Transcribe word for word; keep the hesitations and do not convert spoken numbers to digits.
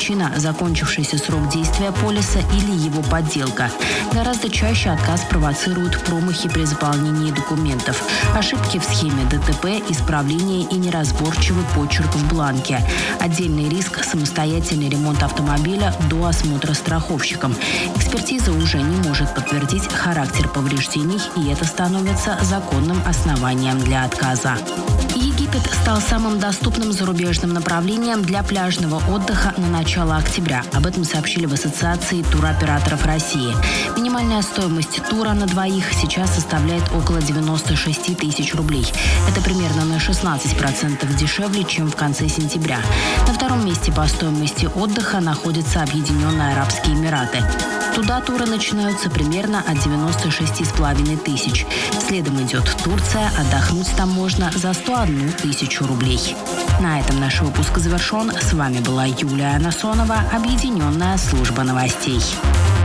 причина – закончившийся срок действия полиса или его подделка. Гораздо чаще отказ провоцирует промахи при заполнении документов, ошибки в схеме ДТП, исправление и неразборчивый почерк в бланке. Отдельный риск – самостоятельный ремонт автомобиля до осмотра страховщиком. Экспертиза уже не может подтвердить характер повреждений, и это становится законным основанием для отказа. Египет стал самым доступным зарубежным направлением для пляжного отдыха на начало октября. Об этом сообщили в Ассоциации туроператоров России. Минимальная стоимость тура на двоих сейчас составляет около девяносто шесть тысяч рублей. Это примерно на шестнадцать процентов дешевле, чем в конце сентября. На втором месте по стоимости отдыха находятся Объединенные Арабские Эмираты. Туда туры начинаются примерно от девяноста шести с половиной тысяч. Следом идет Турция. Отдохнуть там можно за сто одну тысячу рублей. На этом наш выпуск завершен. С вами была Юлия Анасонова, Объединенная служба новостей.